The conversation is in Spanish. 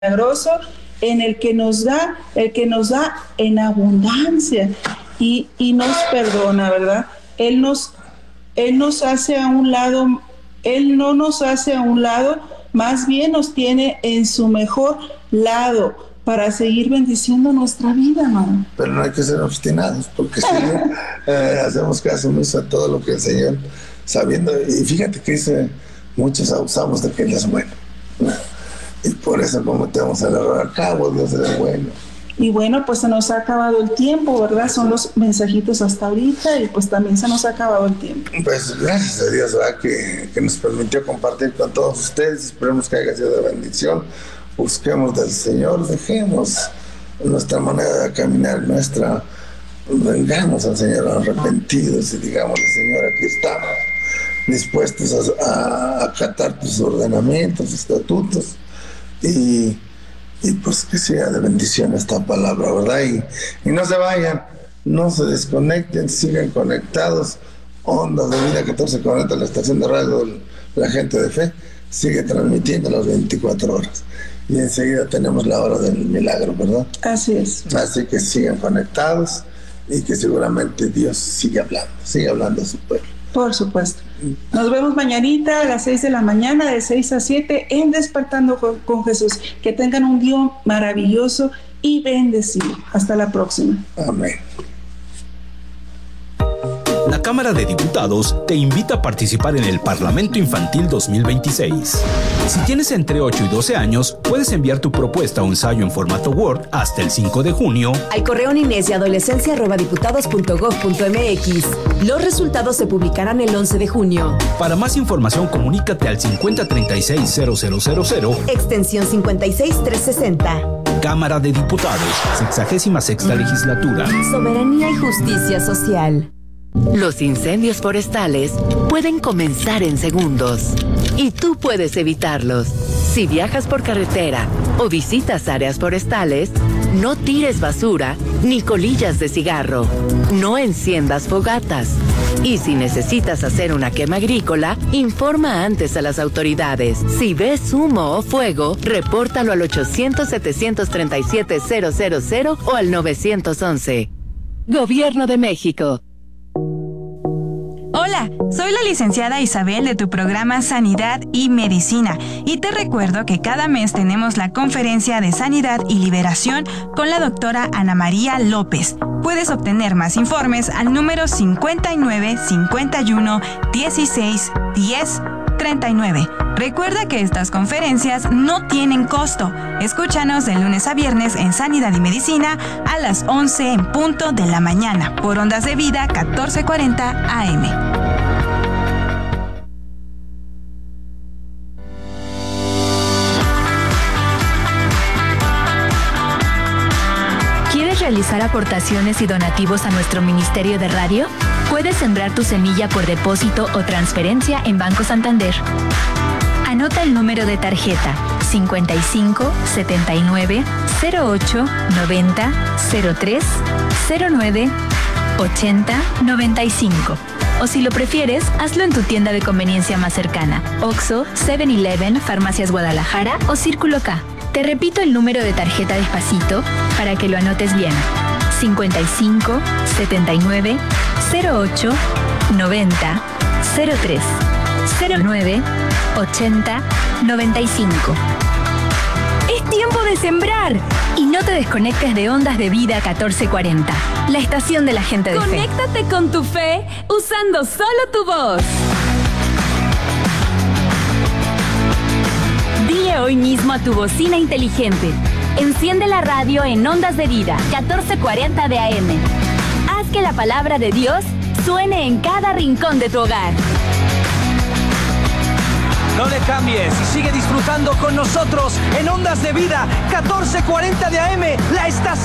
milagroso, en el que nos da en abundancia y nos perdona, ¿verdad? Él nos hace a un lado, Él no nos hace a un lado, más bien nos tiene en su mejor lado para seguir bendiciendo nuestra vida, ¿no? Pero no hay que ser obstinados, porque si no, hacemos caso omiso a todo lo que el Señor, sabiendo, y fíjate que muchos abusamos de que Él es bueno, ¿no? Y por eso cometemos el error. Al cabo, Dios es bueno. Y bueno, pues se nos ha acabado el tiempo, ¿verdad? Son los mensajitos hasta ahorita y pues también se nos ha acabado el tiempo. Pues gracias a Dios, ¿verdad? Que nos permitió compartir con todos ustedes. Esperemos que haya sido de bendición. Busquemos del Señor, dejemos nuestra manera de caminar, vengamos al Señor arrepentidos y digamos, Señor, aquí estamos, dispuestos a acatar tus ordenamientos, estatutos, y pues que sea de bendición esta palabra, ¿verdad? Y no se vayan, no se desconecten, sigan conectados. Ondas de Vida 1440, la estación de radio de la gente de fe, sigue transmitiendo las 24 horas. Y enseguida tenemos la hora del milagro, ¿verdad? Así es. Así que sigan conectados y que seguramente Dios sigue hablando a su pueblo. Por supuesto. Nos vemos mañanita a las 6 de la mañana, de 6 a 7, en Despertando con Jesús. Que tengan un día maravilloso y bendecido. Hasta la próxima. Amén. La Cámara de Diputados te invita a participar en el Parlamento Infantil 2026. Si tienes entre 8 y 12 años, puedes enviar tu propuesta o ensayo en formato Word hasta el 5 de junio al correo ninesyadolescencia@diputados.gov.mx. Los resultados se publicarán el 11 de junio. Para más información, comunícate al 5036-0000, extensión 56360. Cámara de Diputados, 66ª legislatura. Soberanía y justicia social. Los incendios forestales pueden comenzar en segundos y tú puedes evitarlos. Si viajas por carretera o visitas áreas forestales, no tires basura ni colillas de cigarro. No enciendas fogatas. Y si necesitas hacer una quema agrícola, informa antes a las autoridades. Si ves humo o fuego, repórtalo al 800-737-000 o al 911. Gobierno de México. Hola, soy la licenciada Isabel de tu programa Sanidad y Medicina y te recuerdo que cada mes tenemos la conferencia de Sanidad y Liberación con la doctora Ana María López. Puedes obtener más informes al número 59 51 16 10 39. Recuerda que estas conferencias no tienen costo. Escúchanos de lunes a viernes en Sanidad y Medicina a las 11 en punto de la mañana por Ondas de Vida 1440 AM. ¿Quieres realizar aportaciones y donativos a nuestro Ministerio de Radio? Puedes sembrar tu semilla por depósito o transferencia en Banco Santander. Anota el número de tarjeta 55 79 08 90 03 09 80 95. O si lo prefieres, hazlo en tu tienda de conveniencia más cercana: Oxxo, 7-Eleven, Farmacias Guadalajara o Círculo K. Te repito el número de tarjeta despacito para que lo anotes bien: 55 79 08 90 03 09 80 95. Es tiempo de sembrar y no te desconectes de Ondas de Vida 1440, la estación de la gente de fe. Conéctate con tu fe usando solo tu voz. Dile hoy mismo a tu bocina inteligente: enciende la radio en Ondas de Vida 1440 de AM. Haz que la palabra de Dios suene en cada rincón de tu hogar. No le cambies y sigue disfrutando con nosotros en Ondas de Vida 1440 de AM, la estación